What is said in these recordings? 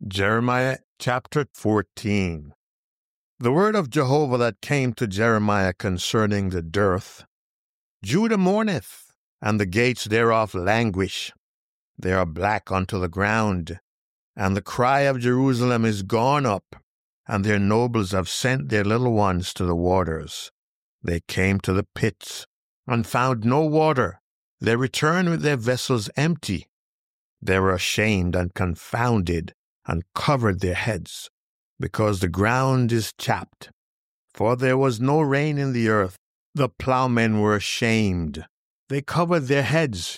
Jeremiah chapter 14. The word of Jehovah that came to Jeremiah concerning the dearth. Judah mourneth, and the gates thereof languish. They are black unto the ground, and the cry of Jerusalem is gone up, and their nobles have sent their little ones to the waters. They came to the pits, and found no water. They returned with their vessels empty. They were ashamed and confounded, and covered their heads, because the ground is chapped. For there was no rain in the earth. The plowmen were ashamed. They covered their heads.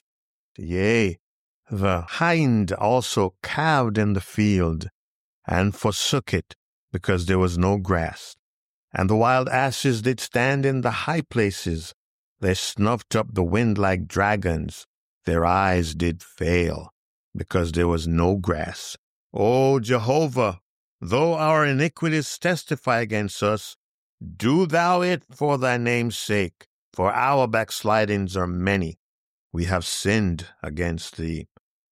Yea, the hind also calved in the field, and forsook it, because there was no grass. And the wild asses did stand in the high places. They snuffed up the wind like dragons. Their eyes did fail, because there was no grass. O Jehovah, though our iniquities testify against us, do thou it for thy name's sake, for our backslidings are many. We have sinned against thee.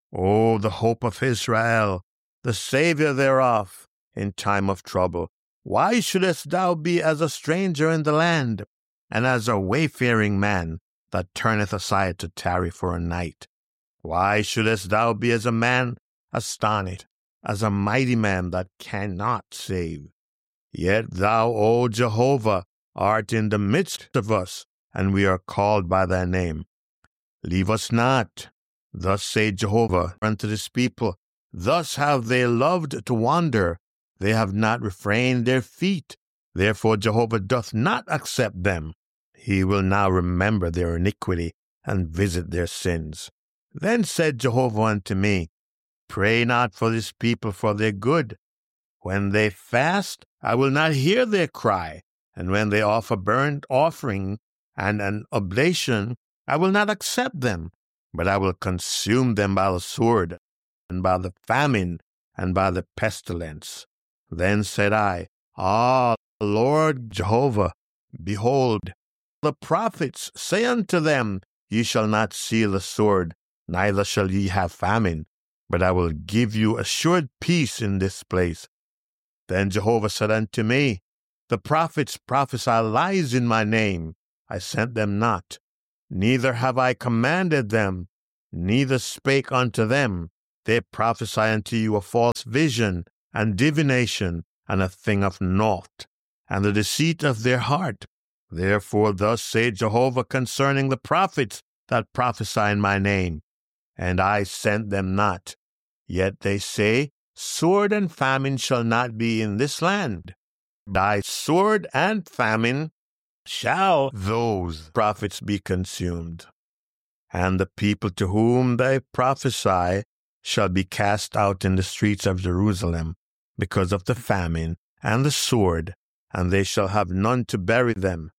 O the hope of Israel, the Savior thereof, in time of trouble. Why shouldest thou be as a stranger in the land, and as a wayfaring man that turneth aside to tarry for a night? Why shouldest thou be as a man astonished, as a mighty man that cannot save? Yet thou, O Jehovah, art in the midst of us, and we are called by thy name. Leave us not. Thus saith Jehovah unto this people, thus have they loved to wander. They have not refrained their feet. Therefore Jehovah doth not accept them. He will now remember their iniquity, and visit their sins. Then said Jehovah unto me, Pray not for this people for their good. When they fast, I will not hear their cry, and when they offer burnt offering and an oblation, I will not accept them, but I will consume them by the sword, and by the famine, and by the pestilence. Then said I, Ah, Lord Jehovah, behold, the prophets say unto them, Ye shall not see the sword, neither shall ye have famine, but I will give you assured peace in this place. Then Jehovah said unto me, The prophets prophesy lies in my name. I sent them not, neither have I commanded them, neither spake unto them. They prophesy unto you a false vision, and divination, and a thing of naught, and the deceit of their heart. Therefore thus saith Jehovah concerning the prophets that prophesy in my name, and I sent them not. Yet they say, Sword and famine shall not be in this land. By sword and famine shall those prophets be consumed. And the people to whom they prophesy shall be cast out in the streets of Jerusalem, because of the famine and the sword, and they shall have none to bury them,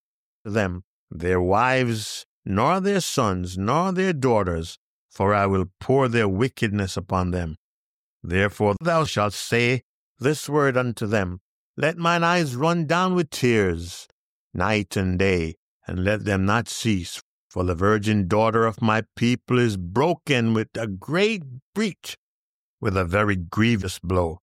their wives, nor their sons, nor their daughters, for I will pour their wickedness upon them. Therefore thou shalt say this word unto them, Let mine eyes run down with tears, night and day, and let them not cease. For the virgin daughter of my people is broken with a great breach, with a very grievous blow.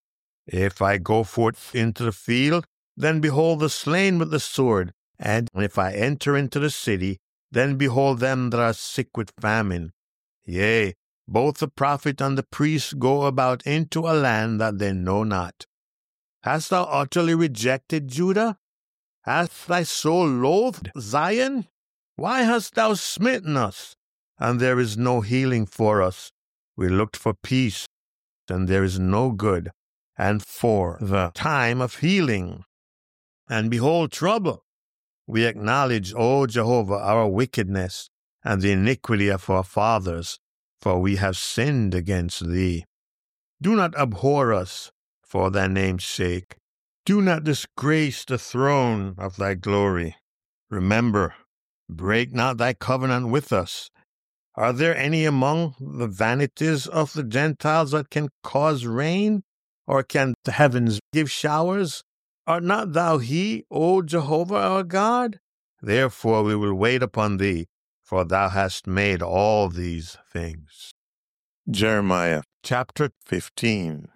If I go forth into the field, then behold the slain with the sword. And if I enter into the city, then behold them that are sick with famine. Yea, both the prophet and the priest go about into a land that they know not. Hast thou utterly rejected Judah? Hath thy soul loathed Zion? Why hast thou smitten us, and there is no healing for us? We looked for peace, and there is no good, and for the time of healing. And behold trouble. We acknowledge, O Jehovah, our wickedness, and the iniquity of our fathers, for we have sinned against thee. Do not abhor us for thy name's sake. Do not disgrace the throne of thy glory. Remember, break not thy covenant with us. Are there any among the vanities of the Gentiles that can cause rain, or can the heavens give showers? Art not thou he, O Jehovah our God? Therefore we will wait upon thee, for thou hast made all these things. Jeremiah chapter 15.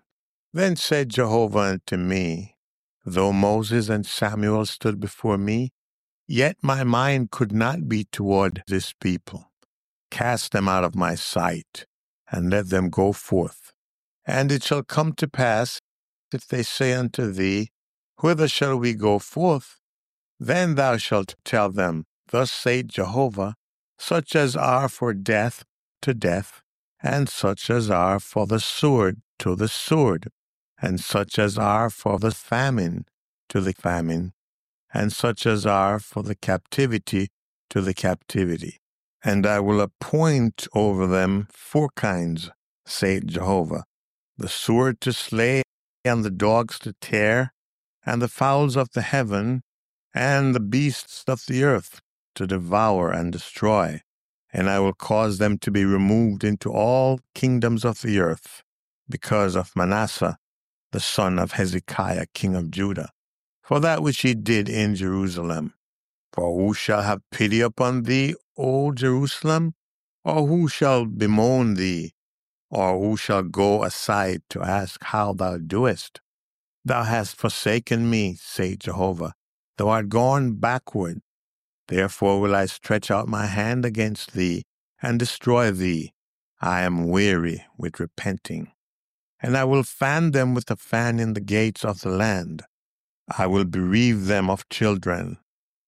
Then said Jehovah unto me, Though Moses and Samuel stood before me, yet my mind could not be toward this people. Cast them out of my sight, and let them go forth. And it shall come to pass, if they say unto thee, Whither shall we go forth? Then thou shalt tell them, Thus saith Jehovah, such as are for death to death, and such as are for the sword to the sword, and such as are for the famine to the famine, and such as are for the captivity to the captivity. And I will appoint over them 4 kinds, saith Jehovah, the sword to slay, and the dogs to tear, and the fowls of the heaven, and the beasts of the earth to devour and destroy. And I will cause them to be removed into all kingdoms of the earth, because of Manasseh, the son of Hezekiah, king of Judah, for that which he did in Jerusalem. For who shall have pity upon thee, O Jerusalem? Or who shall bemoan thee? Or who shall go aside to ask how thou doest? Thou hast forsaken me, saith Jehovah. Thou art gone backward. Therefore will I stretch out my hand against thee, and destroy thee. I am weary with repenting. And I will fan them with a fan in the gates of the land. I will bereave them of children.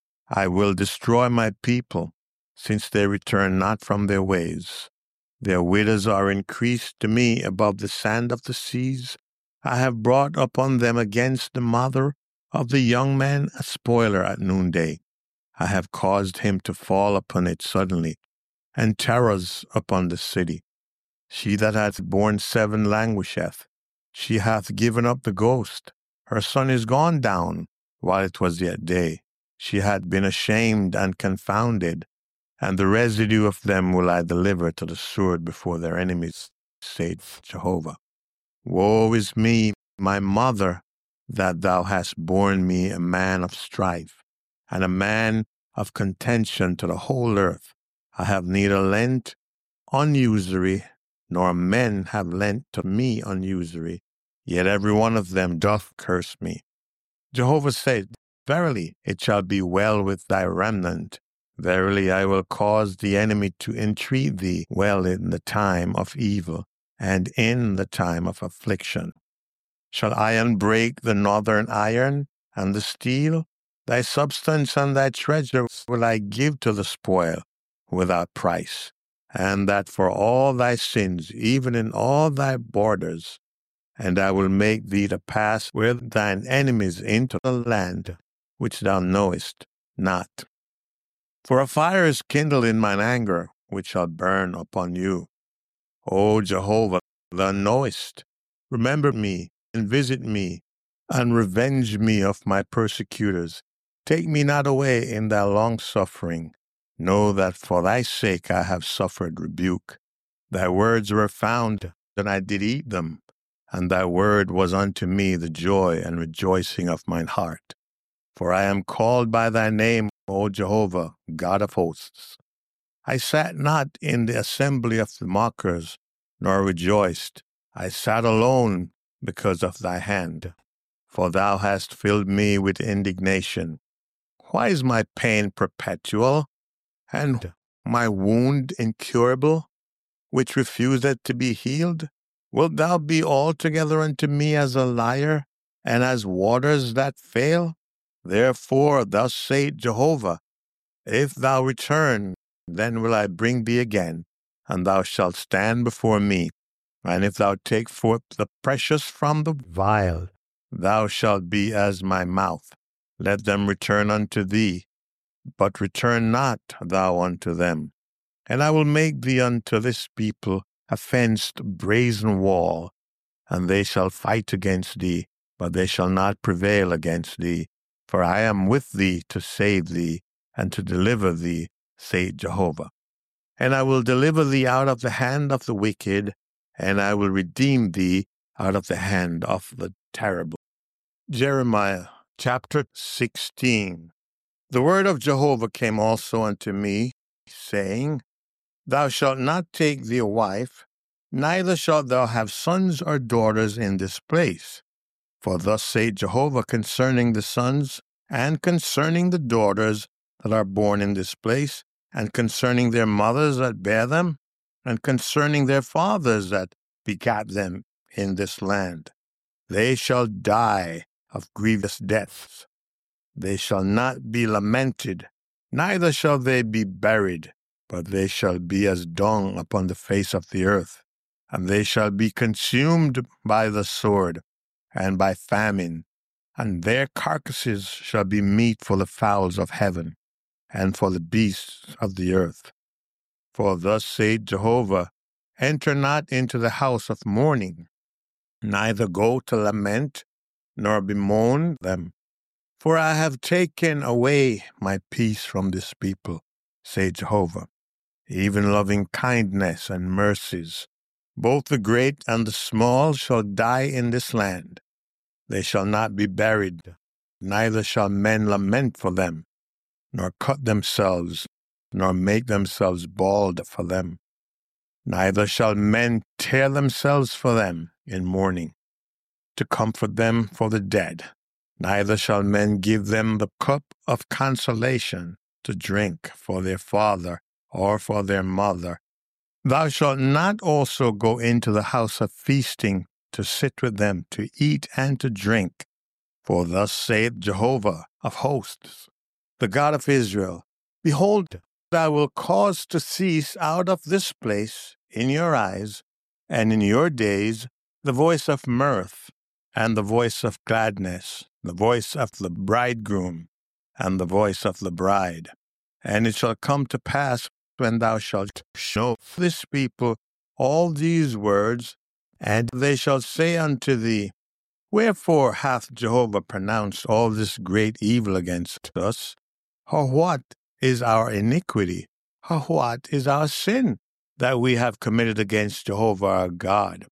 I will destroy my people, since they return not from their ways. Their widows are increased to me above the sand of the seas. I have brought upon them against the mother of the young man a spoiler at noonday. I have caused him to fall upon it suddenly, and terrors upon the city. She that hath borne 7 languisheth. She hath given up the ghost. Her son is gone down, while it was yet day. She hath been ashamed and confounded, and the residue of them will I deliver to the sword before their enemies, saith Jehovah. Woe is me, my mother, that thou hast borne me a man of strife, and a man of contention to the whole earth. I have neither lent on usury, nor men have lent to me on usury, yet every one of them doth curse me. Jehovah said, Verily, it shall be well with thy remnant. Verily, I will cause the enemy to entreat thee well in the time of evil, and in the time of affliction. Shall iron break the northern iron, and the steel? Thy substance and thy treasure will I give to the spoil without price, and that for all thy sins, even in all thy borders. And I will make thee to pass with thine enemies into the land which thou knowest not. For a fire is kindled in mine anger, which shall burn upon you. O Jehovah, thou knowest. Remember me, and visit me, and revenge me of my persecutors. Take me not away in thy long-suffering. Know that for thy sake I have suffered rebuke. Thy words were found, and I did eat them, and thy word was unto me the joy and rejoicing of mine heart. For I am called by thy name, O Jehovah, God of hosts. I sat not in the assembly of the mockers, nor rejoiced. I sat alone because of thy hand. For thou hast filled me with indignation. Why is my pain perpetual, and my wound incurable, which refuseth to be healed? Wilt thou be altogether unto me as a liar, and as waters that fail? Therefore thus saith Jehovah, If thou return, then will I bring thee again, and thou shalt stand before me. And if thou take forth the precious from the vial, thou shalt be as my mouth. Let them return unto thee, but return not thou unto them. And I will make thee unto this people a fenced brazen wall, and they shall fight against thee, but they shall not prevail against thee. For I am with thee to save thee, and to deliver thee, saith Jehovah. And I will deliver thee out of the hand of the wicked, and I will redeem thee out of the hand of the terrible. Jeremiah chapter 16. The word of Jehovah came also unto me, saying, Thou shalt not take thee a wife, neither shalt thou have sons or daughters in this place. For thus saith Jehovah concerning the sons, and concerning the daughters that are born in this place, and concerning their mothers that bear them, and concerning their fathers that begat them in this land. They shall die of grievous deaths. They shall not be lamented, neither shall they be buried, but they shall be as dung upon the face of the earth, and they shall be consumed by the sword and by famine, and their carcasses shall be meat for the fowls of heaven, and for the beasts of the earth. For thus saith Jehovah, enter not into the house of mourning, neither go to lament, nor bemoan them. For I have taken away my peace from this people, saith Jehovah, even loving kindness and mercies. Both the great and the small shall die in this land. They shall not be buried, neither shall men lament for them, nor cut themselves, nor make themselves bald for them. Neither shall men tear themselves for them in mourning, to comfort them for the dead. Neither shall men give them the cup of consolation to drink for their father or for their mother. Thou shalt not also go into the house of feasting to sit with them, to eat and to drink. For thus saith Jehovah of hosts, the God of Israel, behold, I will cause to cease out of this place in your eyes and in your days the voice of mirth and the voice of gladness, the voice of the bridegroom and the voice of the bride. And it shall come to pass when thou shalt show this people all these words, and they shall say unto thee, wherefore hath Jehovah pronounced all this great evil against us? Or what is our iniquity? Or what is our sin that we have committed against Jehovah our God?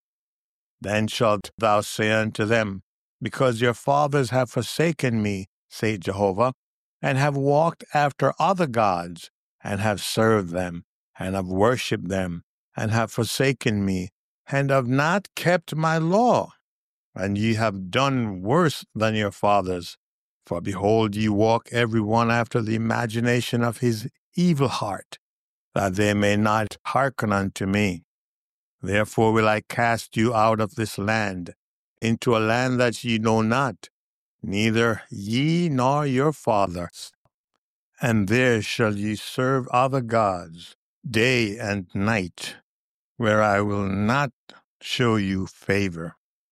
Then shalt thou say unto them, because your fathers have forsaken me, saith Jehovah, and have walked after other gods, and have served them, and have worshipped them, and have forsaken me, and have not kept my law. And ye have done worse than your fathers. For behold, ye walk every one after the imagination of his evil heart, that they may not hearken unto me. Therefore will I cast you out of this land, into a land that ye know not, neither ye nor your fathers. And there shall ye serve other gods, day and night, where I will not show you favor.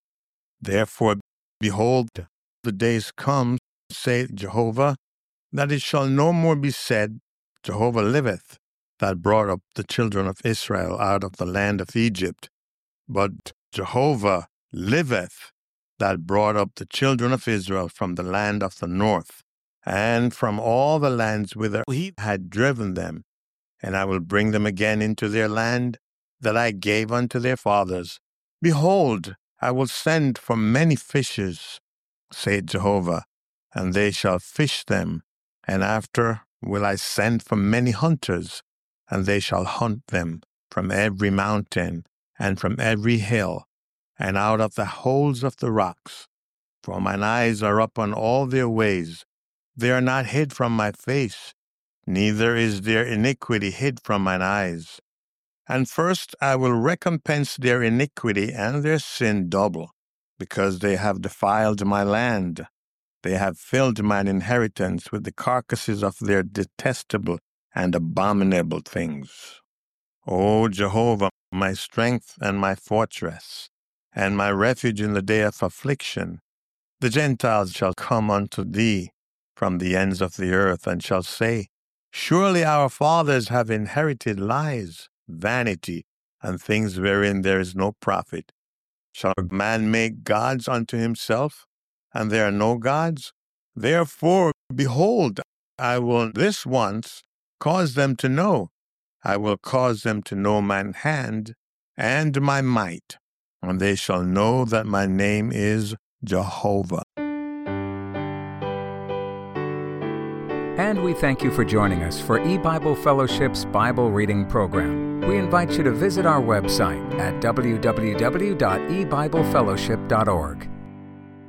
Therefore, behold, the days come, saith Jehovah, that it shall no more be said, Jehovah liveth, that brought up the children of Israel out of the land of Egypt. But Jehovah liveth, that brought up the children of Israel from the land of the north, and from all the lands whither he had driven them. And I will bring them again into their land that I gave unto their fathers. Behold, I will send for many fishes, saith Jehovah, and they shall fish them. And after will I send for many hunters, and they shall hunt them from every mountain and from every hill, and out of the holes of the rocks. For mine eyes are upon all their ways. They are not hid from my face, neither is their iniquity hid from mine eyes. And first I will recompense their iniquity and their sin double, because they have defiled my land. They have filled mine inheritance with the carcasses of their detestable and abominable things. O Jehovah, my strength and my fortress, and my refuge in the day of affliction, the Gentiles shall come unto thee from the ends of the earth, and shall say, surely our fathers have inherited lies, vanity, and things wherein there is no profit. Shall a man make gods unto himself, and there are no gods? Therefore, behold, I will this once cause them to know. I will cause them to know mine hand and my might, and they shall know that my name is Jehovah. And we thank you for joining us for eBible Fellowship's Bible Reading Program. We invite you to visit our website at www.ebiblefellowship.org.